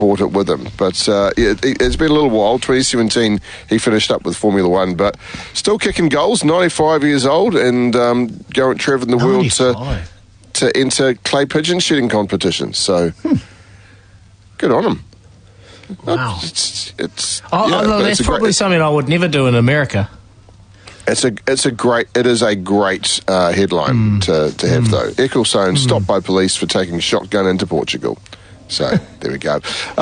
brought it with him. But it's been a little while. 2017, he finished up with Formula One, but still kicking goals, 95 years old, and going travelling the world to enter clay pigeon shooting competitions. So, good on him. Wow. That's probably something I would never do in America. It is a great headline to have, though. Ecclestone stopped by police for taking shotgun into Portugal. So, there we go.